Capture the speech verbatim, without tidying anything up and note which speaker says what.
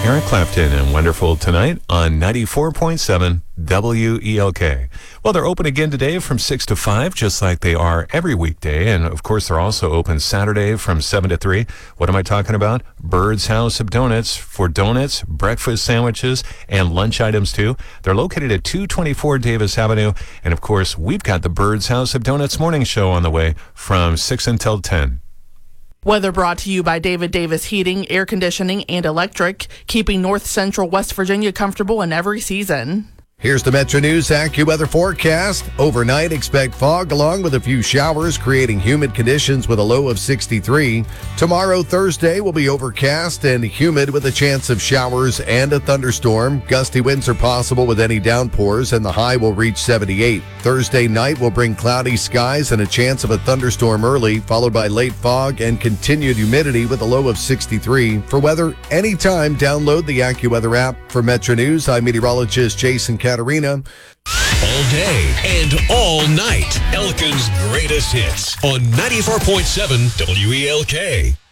Speaker 1: Eric Clapton and Wonderful Tonight on ninety-four point seven W E L K. Well, they're open again today from six to five, just like they are every weekday. And, of course, they're also open Saturday from seven to three. What am I talking about? Bird's House of Donuts for donuts, breakfast sandwiches, and lunch items, too. They're located at two twenty-four Davis Avenue. And, of course, we've got the Bird's House of Donuts morning show on the way from six until ten.
Speaker 2: Weather brought to you by David Davis Heating, Air Conditioning, and Electric, keeping North Central West Virginia comfortable in every season.
Speaker 3: Here's the Metro News AccuWeather forecast. Overnight, expect fog along with a few showers, creating humid conditions with a low of sixty-three. Tomorrow, Thursday, will be overcast and humid with a chance of showers and a thunderstorm. Gusty winds are possible with any downpours, and the high will reach seventy-eight. Thursday night will bring cloudy skies and a chance of a thunderstorm early, followed by late fog and continued humidity with a low of sixty-three. For weather anytime, download the AccuWeather app. For Metro News, I'm meteorologist Jason Caterina.
Speaker 4: All day and all night, Elkin's greatest hits on ninety-four point seven W E L K.